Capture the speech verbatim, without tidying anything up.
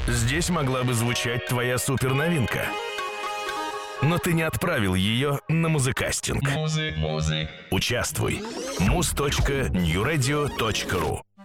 Здесь могла бы звучать твоя суперновинка. Но ты не отправил ее на музыкастинг. Музык, музык. Участвуй. муз точка ньюрадио точка ру